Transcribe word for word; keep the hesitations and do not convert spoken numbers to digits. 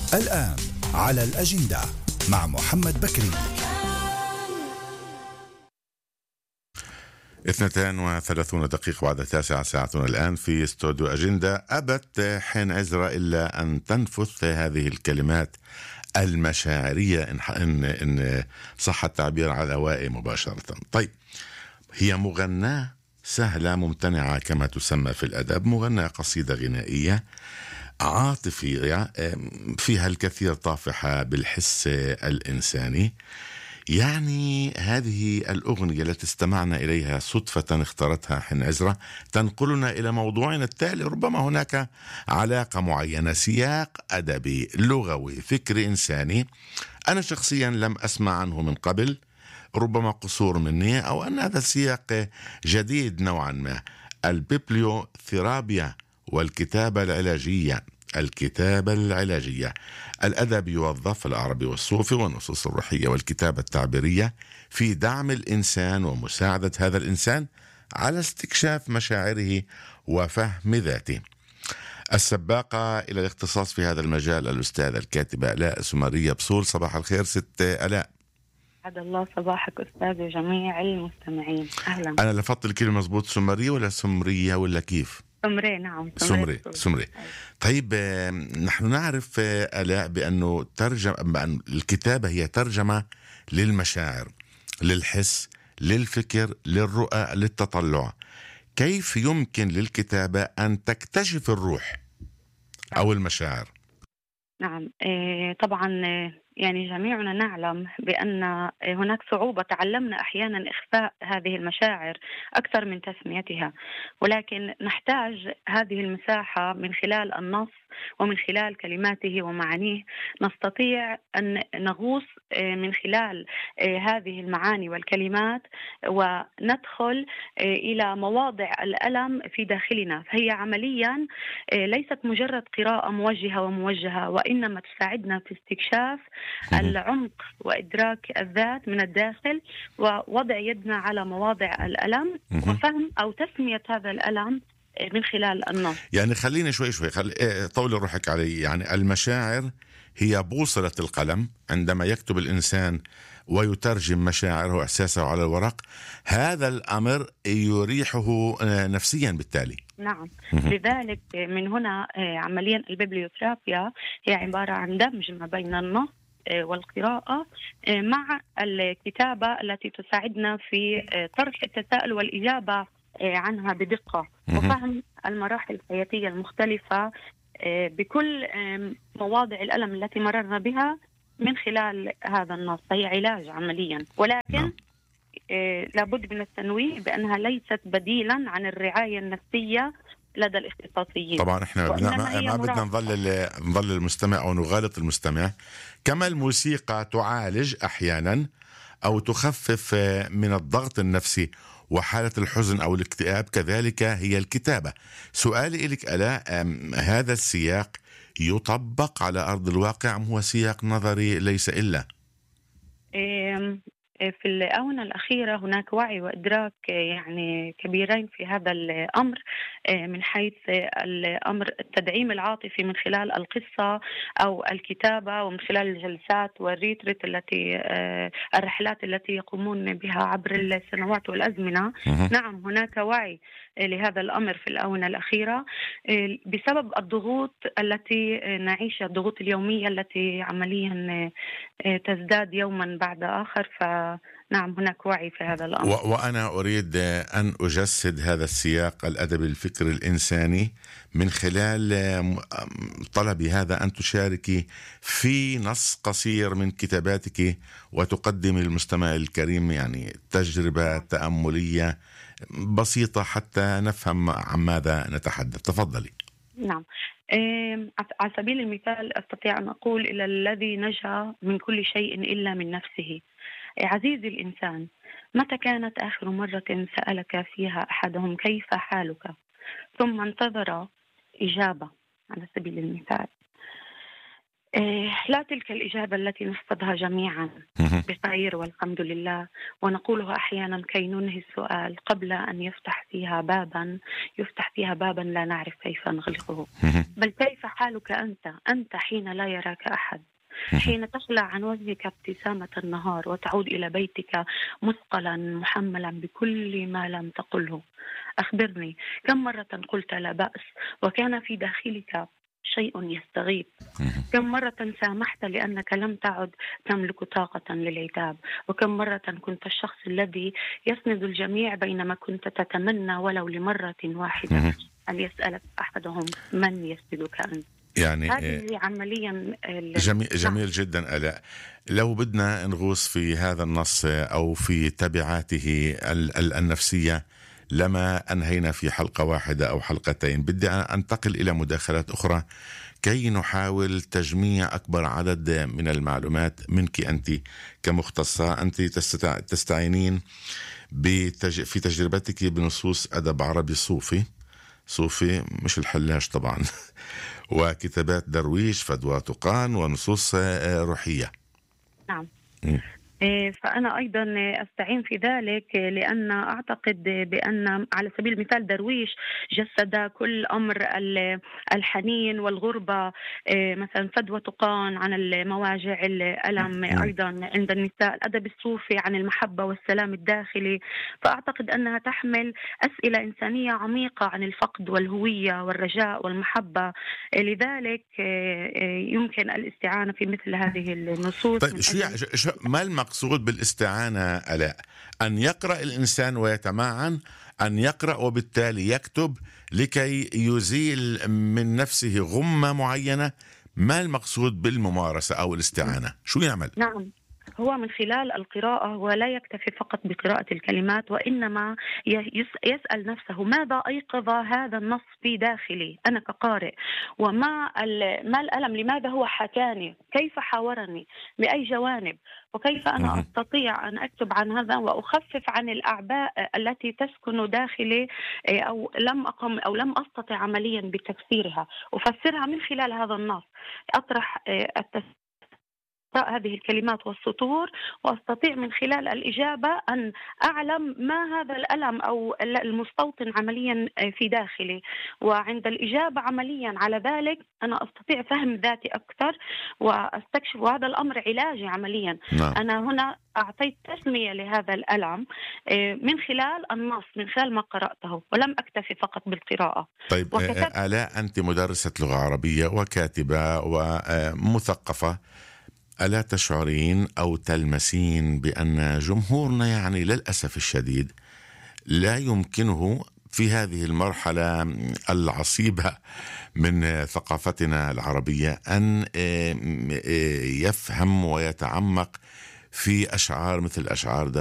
الآن على الأجندة مع محمد بكري. اثنتان وثلاثون دقيقة بعد التاسعة ساعتنا الآن في استوديو أجندة. أبت حين عزرا إلا أن تنفث هذه الكلمات المشاعرية إن, إن, إن صح التعبير على الهواء مباشرة. طيب، هي مغناة سهلة ممتنعة كما تسمى في الأدب، مغناة قصيدة غنائية عاطفية فيها الكثير طافحة بالحس الإنساني. يعني هذه الأغنية التي استمعنا إليها صدفة اختارتها حين عزرا تنقلنا إلى موضوعنا التالي. ربما هناك علاقة معينة، سياق أدبي لغوي فكري إنساني أنا شخصيا لم أسمع عنه من قبل، ربما قصور مني أو أن هذا السياق جديد نوعا ما. البيبليوثيرابيا والكتابة العلاجية. الكتابة العلاجية، الأدب يوظف العربي والصوفي والنصوص الروحية والكتابة التعبيرية في دعم الإنسان ومساعدة هذا الإنسان على استكشاف مشاعره وفهم ذاته. السباقة إلى الاختصاص في هذا المجال الأستاذة الكاتبة آلاء سمرية بصول. صباح الخير ست آلاء. سعد الله صباحك أستاذ وجميع المستمعين. أهلا. أنا لفظت الكلمة مزبوط، سمرية ولا سمرية ولا كيف؟ سمري. نعم سمري سمري. طيب، نحن نعرف آلاء بأنه ترجم بأن الكتابة هي ترجمة للمشاعر، للحس، للفكر، للرؤى، للتطلع. كيف يمكن للكتابة أن تكتشف الروح أو المشاعر؟ نعم إيه طبعا، يعني جميعنا نعلم بأن هناك صعوبة، تعلمنا أحيانا إخفاء هذه المشاعر أكثر من تسميتها، ولكن نحتاج هذه المساحة من خلال النص ومن خلال كلماته ومعانيه. نستطيع أن نغوص من خلال هذه المعاني والكلمات وندخل إلى مواضع الألم في داخلنا. فهي عمليا ليست مجرد قراءة موجهة وموجهة، وإنما تساعدنا في استكشاف العمق وإدراك الذات من الداخل، ووضع يدنا على مواضع الألم وفهم أو تسمية هذا الألم من خلال النص. يعني خلينا شوي شوي خلي... طول روحك علي. يعني المشاعر هي بوصلة القلم عندما يكتب الإنسان ويترجم مشاعره وإحساسه على الورق. هذا الأمر يريحه نفسيا بالتالي. نعم. لذلك من هنا عمليا البيبليوثيرابيا هي عبارة عن دمج ما بين النص والقراءة مع الكتابة التي تساعدنا في طرح التساؤل والإجابة عنها بدقة، وفهم المراحل الحياتية المختلفة بكل مواضع الألم التي مررنا بها من خلال هذا النص. هي علاج عمليا، ولكن لابد من التنويه بأنها ليست بديلا عن الرعاية النفسية لدى الاختصاصيين. طبعا احنا بدنا ما بدنا نظل نظل المستمع او نغالط المستمع. كما الموسيقى تعالج احيانا او تخفف من الضغط النفسي وحالة الحزن او الاكتئاب، كذلك هي الكتابة. سؤالي لك آلاء، هذا السياق يطبق على ارض الواقع ام هو سياق نظري ليس الا؟ في الآونة الأخيرة هناك وعي وإدراك يعني كبيرين في هذا الأمر، من حيث الأمر التدعيم العاطفي من خلال القصة أو الكتابة، ومن خلال الجلسات والريتريت التي الرحلات التي يقومون بها عبر السنوات والأزمنة. نعم، هناك وعي لهذا الأمر في الآونة الأخيرة بسبب الضغوط التي نعيشها، الضغوط اليومية التي عمليا تزداد يوما بعد آخر. فنعم هناك وعي في هذا الأمر. و- وأنا أريد أن أجسد هذا السياق الأدبي الفكري الإنساني من خلال طلبي هذا أن تشاركي في نص قصير من كتاباتك وتقدمي للمستمع الكريم يعني تجربة تأملية بسيطة حتى نفهم عن ماذا نتحدث. تفضلي. نعم، على سبيل المثال أستطيع أن أقول إلى الذي نجا من كل شيء إلا من نفسه: عزيزي الإنسان، متى كانت آخر مرة سألك فيها أحدهم كيف حالك، ثم انتظر إجابة؟ على سبيل المثال لا تلك الإجابة التي نحفظها جميعا بخير والحمد لله، ونقولها أحيانا كي ننهي السؤال قبل أن يفتح فيها بابا يفتح فيها بابا لا نعرف كيف نغلقه. بل كيف حالك أنت أنت حين لا يراك أحد، حين تخلع عن وجهك ابتسامة النهار وتعود إلى بيتك مثقلا محملا بكل ما لم تقله. أخبرني كم مرة قلت لا بأس وكان في داخلك شيء يستغيث؟ كم مرة سامحت لأنك لم تعد تملك طاقة للعتاب؟ وكم مرة كنت الشخص الذي يسند الجميع بينما كنت تتمنى ولو لمرة واحدة أن يسألك أحدهم من يسندك أنت؟ يعني هذه عمليا جميل, جميل جدا آلاء. لو بدنا نغوص في هذا النص أو في تبعاته النفسية لما أنهينا في حلقة واحدة أو حلقتين. بدي أنتقل إلى مداخلات أخرى كي نحاول تجميع أكبر عدد من المعلومات منك أنت كمختصة. أنت تستعينين بتج... في تجربتك بنصوص أدب عربي صوفي صوفي مش الحلاج طبعا وكتابات درويش فدوى طقان ونصوص روحية. نعم. م. فأنا أيضا أستعين في ذلك لأن أعتقد بأن على سبيل المثال درويش جسد كل أمر الحنين والغربة، مثلا فدوى طقان عن المواجع الألم، أيضا عند النساء الأدب الصوفي عن المحبة والسلام الداخلي. فأعتقد أنها تحمل أسئلة إنسانية عميقة عن الفقد والهوية والرجاء والمحبة، لذلك يمكن الاستعانة في مثل هذه النصوص. طيب شو شو ما المقصود بالاستعانة آلاء؟ أن يقرأ الإنسان ويتمعن، أن يقرأ وبالتالي يكتب لكي يزيل من نفسه غمة معينة؟ ما المقصود بالممارسة أو الاستعانة؟ شو يعمل؟ نعم، هو من خلال القراءة ولا يكتفي فقط بقراءة الكلمات، وإنما يسأل نفسه ماذا أيقظ هذا النص في داخلي أنا كقارئ، وما ما الألم، لماذا هو حكاني، كيف حاورني، بأي جوانب، وكيف أنا أستطيع أن أكتب عن هذا وأخفف عن الأعباء التي تسكن داخلي أو لم أقم أو لم أستطع عمليا بتفسيرها، أفسرها من خلال هذا النص. أطرح التفسير هذه الكلمات والسطور وأستطيع من خلال الإجابة أن أعلم ما هذا الألم أو المستوطن عمليا في داخلي، وعند الإجابة عمليا على ذلك أنا أستطيع فهم ذاتي أكثر وأستكشف، وهذا الأمر علاجي عمليا. نعم. أنا هنا أعطيت تسمية لهذا الألم من خلال النص، من خلال ما قرأته، ولم أكتفي فقط بالقراءة. طيب آلاء، أنت مدرسة لغة عربية وكاتبة ومثقفة، ألا تشعرين أو تلمسين بأن جمهورنا يعني للأسف الشديد لا يمكنه في هذه المرحلة العصيبة من ثقافتنا العربية أن يفهم ويتعمق في أشعار مثل أشعار